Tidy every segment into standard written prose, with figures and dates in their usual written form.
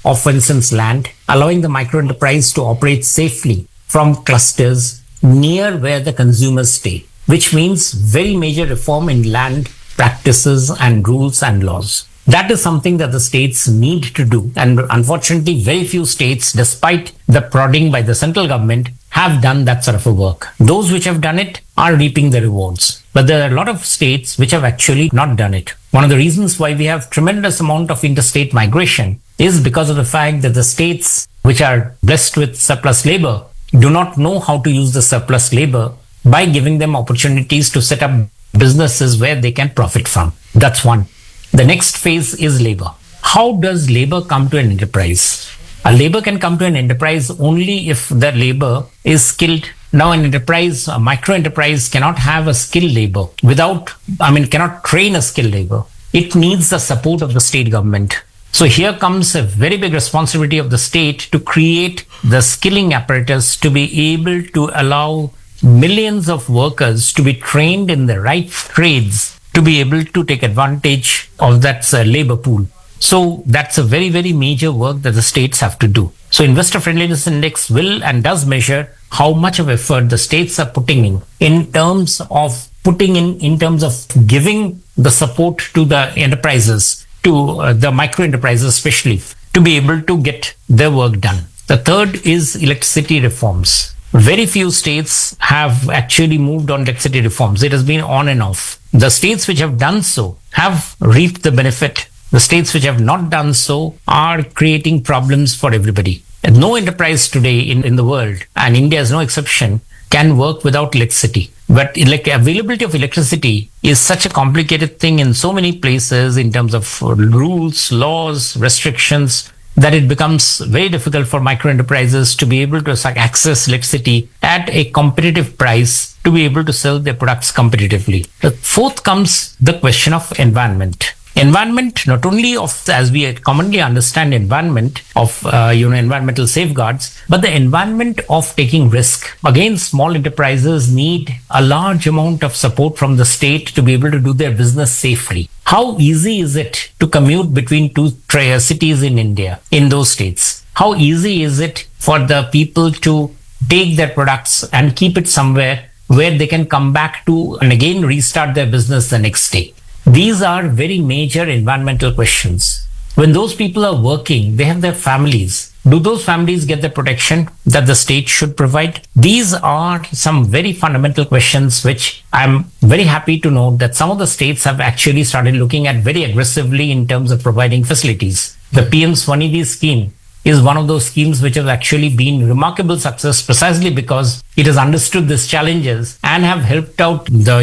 of, for instance, land, allowing the micro enterprise to operate safely from clusters near where the consumers stay, which means very major reform in land practices and rules and laws. That is something that the states need to do. And unfortunately, very few states, despite the prodding by the central government, have done that sort of a work. Those which have done it are reaping the rewards. But there are a lot of states which have actually not done it. One of the reasons why we have tremendous amount of interstate migration is because of the fact that the states which are blessed with surplus labor do not know how to use the surplus labor by giving them opportunities to set up businesses where they can profit from. That's one. The next phase is labor. How does labor come to an enterprise? A labor can come to an enterprise only if the labor is skilled. Now an enterprise, a micro enterprise cannot have a skilled labor cannot train a skilled labor. It needs the support of the state government. So here comes a very big responsibility of the state to create the skilling apparatus to be able to allow millions of workers to be trained in the right trades to be able to take advantage of that labor pool. So that's a very, very major work that the states have to do. So Investor Friendliness Index will and does measure how much of effort the states are putting in terms of giving the support to the enterprises, to the micro enterprises especially, to be able to get their work done. The third is electricity reforms. Very few states have actually moved on electricity reforms. It has been on and off. The states which have done so have reaped the benefit. The states which have not done so are creating problems for everybody. And no enterprise today in the world, and India is no exception, can work without electricity. But availability of electricity is such a complicated thing in so many places in terms of rules, laws, restrictions, that it becomes very difficult for micro enterprises to be able to access electricity at a competitive price to be able to sell their products competitively. The fourth comes the question of environment. Environment, not only of, as we commonly understand environment of, environmental safeguards, but the environment of taking risk. Again, small enterprises need a large amount of support from the state to be able to do their business safely. How easy is it to commute between two cities in India, in those states? How easy is it for the people to take their products and keep it somewhere where they can come back to and again restart their business the next day? These are very major environmental questions. When those people are working, they have their families. Do those families get the protection that the state should provide? These are some very fundamental questions which I'm very happy to note that some of the states have actually started looking at very aggressively in terms of providing facilities. The PM Swanidhi scheme is one of those schemes which has actually been remarkable success precisely because it has understood these challenges and have helped out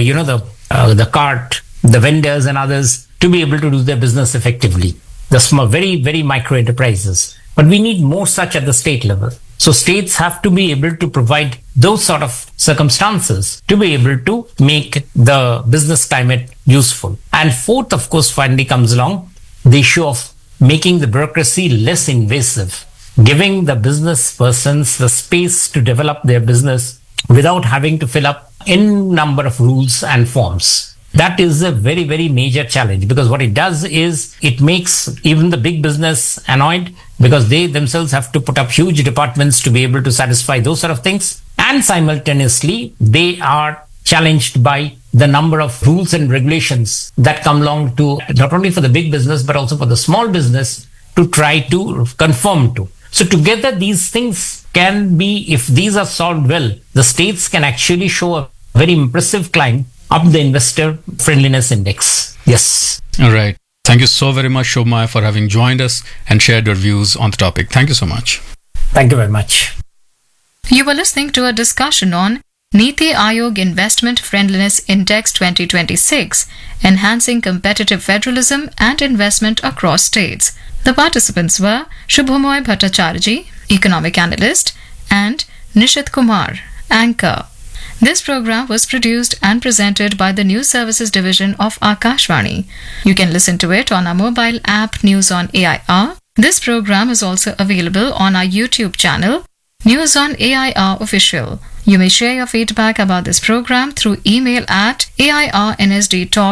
the cart, the vendors and others to be able to do their business effectively. The small, very, very micro enterprises. But we need more such at the state level. So states have to be able to provide those sort of circumstances to be able to make the business climate useful. And fourth, of course, finally comes along the issue of making the bureaucracy less invasive, giving the business persons the space to develop their business without having to fill up n number of rules and forms. That is a very, very major challenge because what it does is it makes even the big business annoyed because they themselves have to put up huge departments to be able to satisfy those sort of things. And simultaneously, they are challenged by the number of rules and regulations that come along to not only for the big business, but also for the small business to try to conform to. So together, these things can be, if these are solved well, the states can actually show a very impressive climb up the Investor Friendliness Index. Yes. All right. Thank you so very much, Shobhmaya, for having joined us and shared your views on the topic. Thank you so much. Thank you very much. You were listening to a discussion on Niti Aayog Investment Friendliness Index 2026, Enhancing Competitive Federalism and Investment Across States. The participants were Shubhamoy Bhattacharjee, Economic Analyst, and Nishit Kumar, Anchor. This program was produced and presented by the News Services Division of Akashvani. You can listen to it on our mobile app News on AIR. This program is also available on our YouTube channel, News on AIR Official. You may share your feedback about this program through email at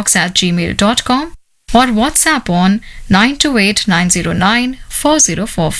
airnsdtalks@gmail.com or WhatsApp on 928 909 4045.